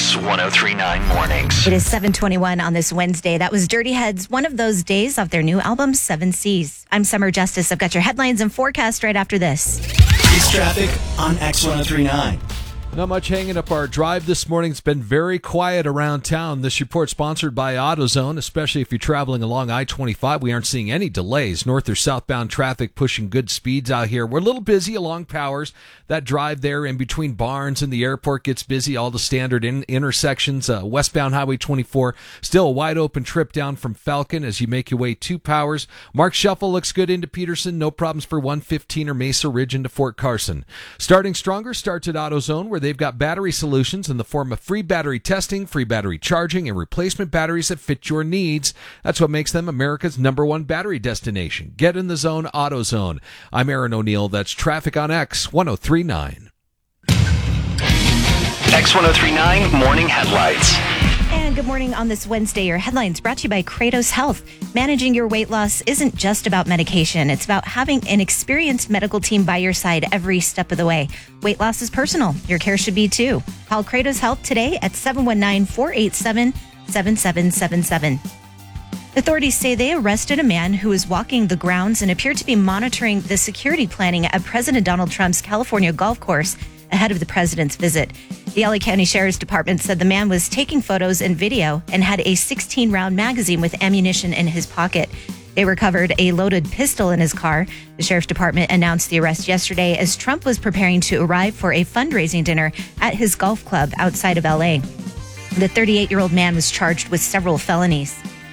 X1039 Mornings. It is 7:21 on this Wednesday. That was Dirty Heads, one of those days off their new album, Seven Seas. I'm Summer Justice. I've got your headlines and forecast right after this. It's traffic on X1039. Not much hanging up our drive this morning. It's been very quiet around town. This report sponsored by AutoZone, especially if you're traveling along I-25. We aren't seeing any delays. North or southbound traffic pushing good speeds out here. We're a little busy along Powers. That drive there in between Barnes and the airport gets busy. All the standard intersections. Westbound Highway 24, still a wide open trip down from Falcon as you make your way to Powers. Mark Shuffle looks good into Peterson. No problems for 115 or Mesa Ridge into Fort Carson. Starting stronger starts at AutoZone, where they've got battery solutions in the form of free battery testing, free battery charging, and replacement batteries that fit your needs. That's what makes them America's #1 battery destination. Get in the zone, AutoZone. I'm Aaron O'Neill. That's traffic on X1039. X1039 Morning Headlights. And good morning on this Wednesday. Your headlines brought to you by Kratos Health. Managing your weight loss isn't just about medication. It's about having an experienced medical team by your side every step of the way. Weight loss is personal. Your care should be too. Call Kratos Health today at 719-487-7777. Authorities say they arrested a man who was walking the grounds and appeared to be monitoring the security planning at President Donald Trump's California golf course ahead of the president's visit. The LA County Sheriff's Department said the man was taking photos and video and had a 16-round magazine with ammunition in his pocket. They recovered a loaded pistol in his car. The Sheriff's Department announced the arrest yesterday as Trump was preparing to arrive for a fundraising dinner at his golf club outside of LA. The 38-year-old man was charged with several felonies.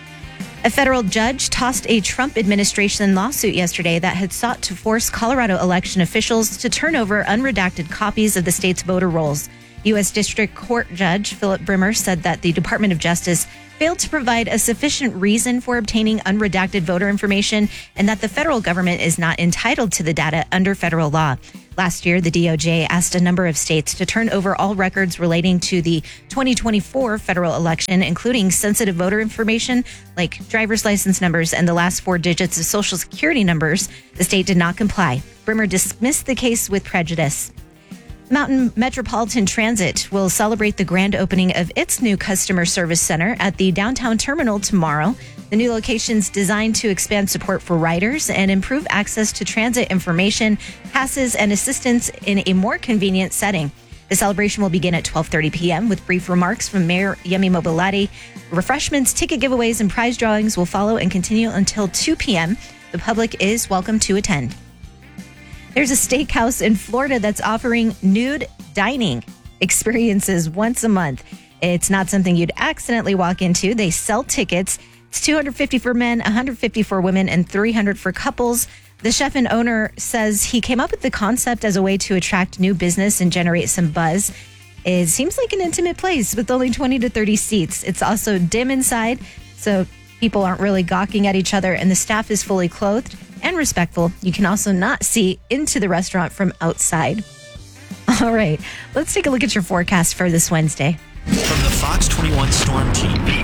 A federal judge tossed a Trump administration lawsuit yesterday that had sought to force Colorado election officials to turn over unredacted copies of the state's voter rolls. U.S. District Court Judge Philip Brimmer said that the Department of Justice failed to provide a sufficient reason for obtaining unredacted voter information and that the federal government is not entitled to the data under federal law. Last year, the DOJ asked a number of states to turn over all records relating to the 2024 federal election, including sensitive voter information like driver's license numbers and the last 4 digits of social security numbers. The state did not comply. Brimmer dismissed the case with prejudice. Mountain Metropolitan Transit will celebrate the grand opening of its new customer service center at the downtown terminal tomorrow. The new location's designed to expand support for riders and improve access to transit information, passes, and assistance in a more convenient setting. The celebration will begin at 12:30 p.m. with brief remarks from Mayor Yemi Mobilati. Refreshments, ticket giveaways, and prize drawings will follow and continue until 2 p.m. The public is welcome to attend. There's a steakhouse in Florida that's offering nude dining experiences once a month. It's not something you'd accidentally walk into. They sell tickets. It's $250 for men, $150 for women, and $300 for couples. The chef and owner says he came up with the concept as a way to attract new business and generate some buzz. It seems like an intimate place with only 20 to 30 seats. It's also dim inside, so people aren't really gawking at each other, and the staff is fully clothed and respectful. You can also not see into the restaurant from outside. All right, let's take a look at your forecast for this Wednesday. From the Fox 21 Storm Team, The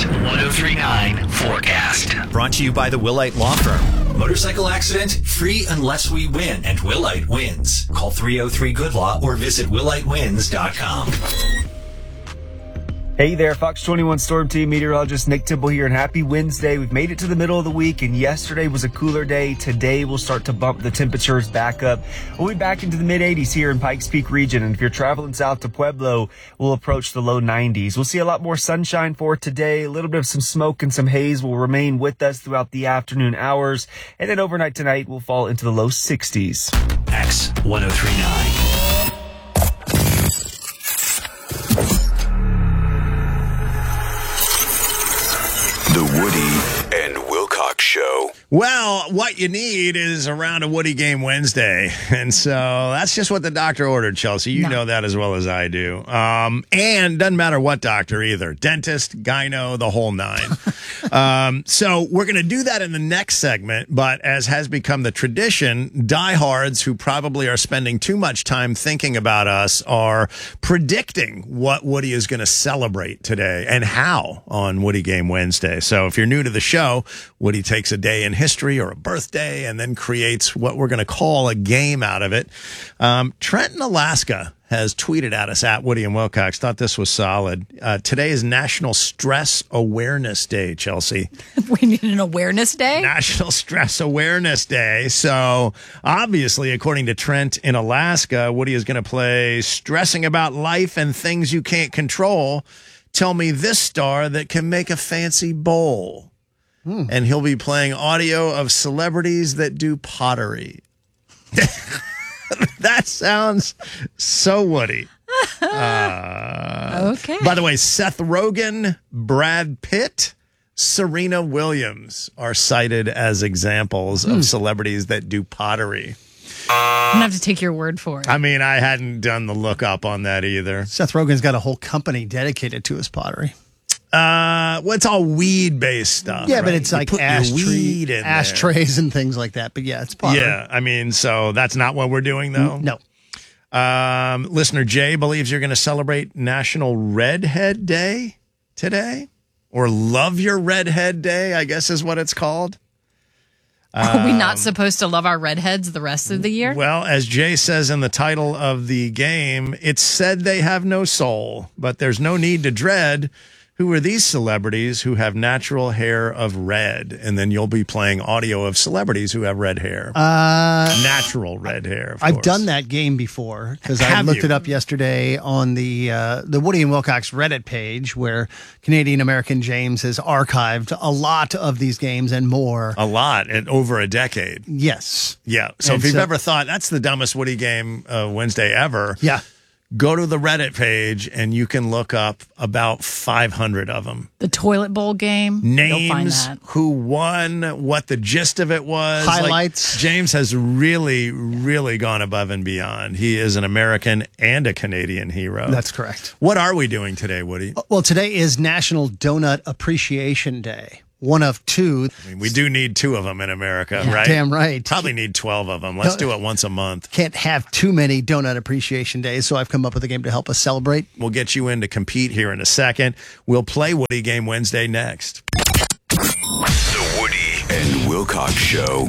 X1039 Forecast. brought to you by the Willite Law Firm. Motorcycle accident, free unless we win, and Willite wins. Call 303-GOOD-LAW or visit willitewins.com. Hey there, Fox 21 Storm Team meteorologist Nick Tibble here, and happy Wednesday. We've made it to the middle of the week, and yesterday was a cooler day. Today we'll start to bump the temperatures back up. We'll be back into the mid-80s here in Pikes Peak region, and if you're traveling south to Pueblo, we'll approach the low 90s. We'll see a lot more sunshine for today. A little bit of some smoke and some haze will remain with us throughout the afternoon hours, and then overnight tonight we'll fall into the low 60s. X1039. The Woody and Wilcox Show. Well, what you need is around a Woody Game Wednesday. And so that's just what the doctor ordered, Chelsea. You know that as well as I do. And doesn't matter what doctor either. Dentist, gyno, the whole nine. So we're going to do that in the next segment. But as has become the tradition, diehards who probably are spending too much time thinking about us are predicting what Woody is going to celebrate today and how on Woody Game Wednesday. So if you're new to the show, Woody takes a day in history or a birthday and then creates what we're going to call a game out of it. Trenton, Alaska has tweeted at us at Woody and Wilcox. Thought this was solid. Today is National Stress Awareness Day, Chelsea. We need an awareness day? National Stress Awareness Day. So obviously, according to Trent in Alaska, Woody is going to play Stressing About Life and Things You Can't Control. Tell me this star that can make a fancy bowl. And he'll be playing audio of celebrities that do pottery. That sounds so Woody. Okay. By the way, Seth Rogen, Brad Pitt, Serena Williams are cited as examples of celebrities that do pottery. I'm going to have to take your word for it. I mean, I hadn't done the lookup on that either. Seth Rogen's got a whole company dedicated to his pottery. Well, it's all weed-based stuff. Yeah, right? but it's You like put your weed in there. ashtrays and things like that. But yeah, it's pottery. Yeah, I mean, so that's not what we're doing, though? No. Listener Jay believes you're going to celebrate National Redhead Day today, or Love Your Redhead Day, I guess is what it's called. Are we not supposed to love our redheads the rest of the year? Well, as Jay says in the title of the game, it's said they have no soul, but there's no need to dread. Who are these celebrities who have natural hair of red? And then you'll be playing audio of celebrities who have red hair. Natural red hair, of I've course. done that game before because I Have looked you? it up yesterday on the Woody and Wilcox Reddit page where Canadian American James has archived a lot of these games and more. A lot, in over a decade. Yes. Yeah. So And if you've so- ever thought that's the dumbest Woody game Wednesday ever, Yeah. go to the Reddit page and you can look up about 500 of them. The toilet bowl game. You'll find Names, that. who won, what the gist of it was. Highlights. Like, James has really, really gone above and beyond. He is an American and a Canadian hero. That's correct. What are we doing today, Woody? Well, today is National Donut Appreciation Day. One of two. I mean, we do need 2 of them in America, Yeah. right? Damn right. Probably need 12 of them. Let's do it once a month. Can't have too many Donut Appreciation Days, so I've come up with a game to help us celebrate. We'll get you in to compete here in a second. We'll play Woody Game Wednesday next. The Woody and Wilcox Show.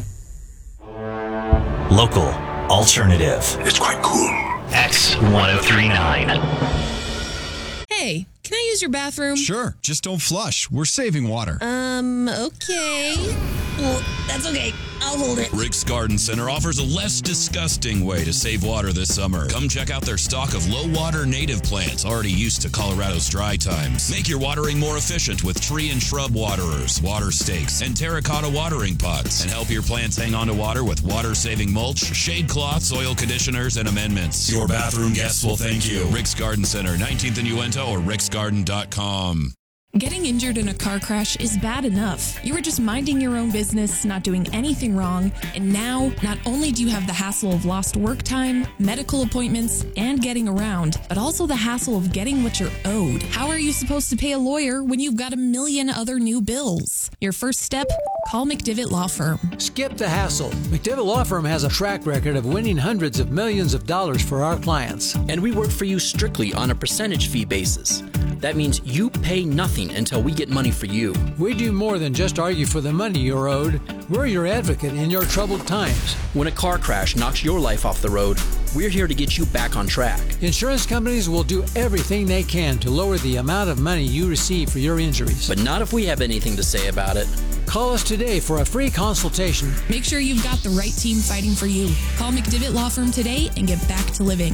Local, alternative. It's quite cool. X1039. Hey, can I use your bathroom? Sure, just don't flush. We're saving water. Okay. Well, that's okay. I'll hold it. Rick's Garden Center offers a less disgusting way to save water this summer. Come check out their stock of low-water native plants already used to Colorado's dry times. Make your watering more efficient with tree and shrub waterers, water stakes, and terracotta watering pots. And help your plants hang on to water with water-saving mulch, shade cloths, soil conditioners, and amendments. Your bathroom guests will thank you. Rick's Garden Center, 19th and Uinta, or ricksgarden.com. Getting injured in a car crash is bad enough. You were just minding your own business, not doing anything wrong, and now not only do you have the hassle of lost work time, medical appointments, and getting around, but also the hassle of getting what you're owed. How are you supposed to pay a lawyer when you've got a million other new bills? Your first step? Call McDivitt Law Firm. Skip the hassle. McDivitt Law Firm has a track record of winning hundreds of millions of dollars for our clients. And we work for you strictly on a percentage fee basis. That means you pay nothing until we get money for you. We do more than just argue for the money you're owed. We're your advocate in your troubled times. When a car crash knocks your life off the road, we're here to get you back on track. Insurance companies will do everything they can to lower the amount of money you receive for your injuries. But not if we have anything to say about it. Call us today for a free consultation. Make sure you've got the right team fighting for you. Call McDivitt Law Firm today and get back to living.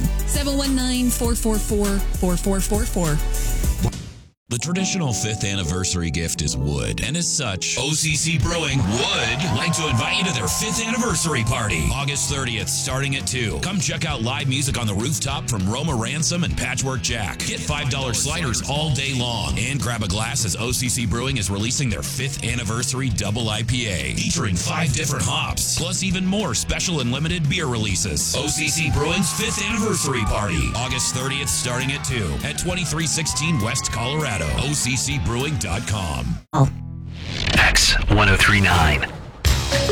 719-444-4444. The traditional 5th anniversary gift is wood, and as such, OCC Brewing would like to invite you to their 5th anniversary party, August 30th, starting at 2. Come check out live music on the rooftop from Roma Ransom and Patchwork Jack. Get $5 sliders all day long, and grab a glass as OCC Brewing is releasing their 5th anniversary double IPA, featuring 5 different hops, plus even more special and limited beer releases. OCC Brewing's 5th anniversary party, August 30th, starting at 2 at 2316 West Colorado. OCCbrewing.com. X1039.